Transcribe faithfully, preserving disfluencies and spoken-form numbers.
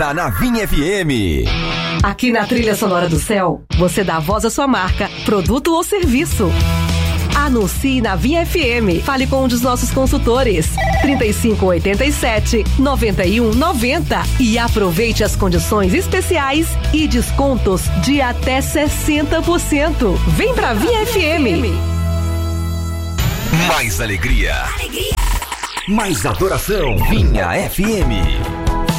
Tá na Vinha F M. Aqui na Trilha Sonora do Céu, você dá voz à sua marca, produto ou serviço. Anuncie na Vinha F M. Fale com um dos nossos consultores. trinta e cinco, oitenta e sete, noventa e um, noventa. E aproveite as condições especiais e descontos de até sessenta por cento. Vem pra Vinha F M. Mais alegria. Alegria. Mais adoração. Vinha F M.